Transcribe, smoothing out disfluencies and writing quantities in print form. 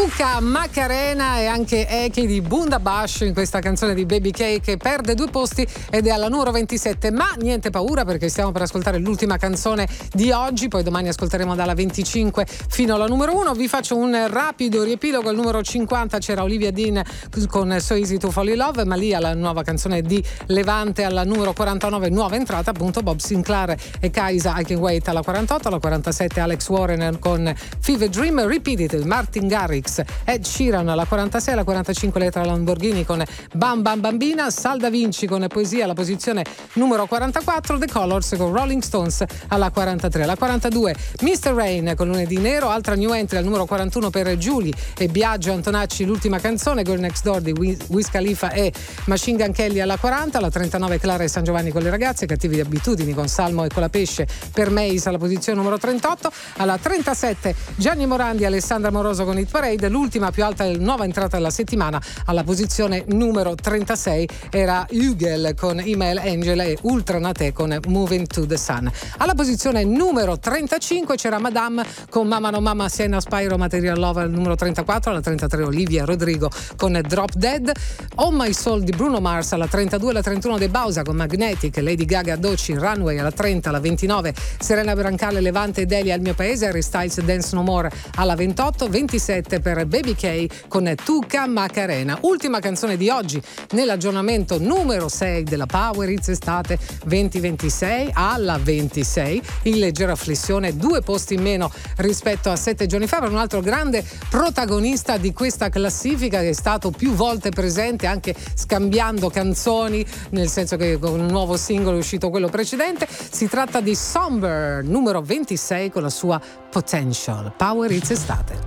Tuca Macarena e anche Eki di Bundabash in questa canzone di Baby K, che perde 2 posti ed è alla numero 27. Ma niente paura, perché stiamo per ascoltare l'ultima canzone di oggi, poi domani ascolteremo dalla 25 fino alla numero 1. Vi faccio un rapido riepilogo. Al numero 50 c'era Olivia Dean con So Easy to Fall in Love, ma lì alla nuova canzone di Levante. Alla numero 49 nuova entrata, appunto, Bob Sinclair e Kaisa I Can Wait. Alla 48, alla 47 Alex Warren con Fever Dream. Repeat It, Martin Garrix, Ed Sheeran. Alla 46, alla 45 Letra Lamborghini con Bam Bam Bambina. Sal Da Vinci con Poesia alla posizione numero 44. The Colors con Rolling Stones alla 43. Alla 42 Mr. Rain con Lunedì Nero. Altra new entry al numero 41 per Giulie e Biagio Antonacci, l'ultima canzone, Girl Next Door di Wiz Khalifa e Machine Gun Kelly alla 40. Alla 39 Clara e San Giovanni con le ragazze, Cattivi di abitudini con Salmo e Colapesce per Mace alla posizione numero 38. Alla 37 Gianni Morandi e Alessandra Moroso con Hit Parade. L'ultima più alta nuova entrata della settimana alla posizione numero 36 era Hugel con Email Angel e Ultra Nate con Moving to the Sun. Alla posizione numero 35 c'era Madame con Mamma No Mamma, Sienna Spyro, Material Love al numero 34. Alla 33 Olivia Rodrigo con Drop Dead. Oh My Soul di Bruno Mars alla 32. Alla 31 De Bausa con Magnetic, Lady Gaga Doci Runway alla 30. Alla 29 Serena Brancale Levante e Delia Il Mio Paese, Harry Styles Dance No More alla 28. 27 per Baby K con Tuca Macarena. Ultima canzone di oggi nell'aggiornamento numero 6 della Power Hits Estate 2026. Alla 26 in leggera flessione, 2 posti in meno rispetto a 7 giorni fa, per un altro grande protagonista di questa classifica che è stato più volte presente, anche scambiando canzoni, nel senso che con un nuovo singolo è uscito quello precedente. Si tratta di Somber, numero 26 con la sua Potential. Power Hits Estate.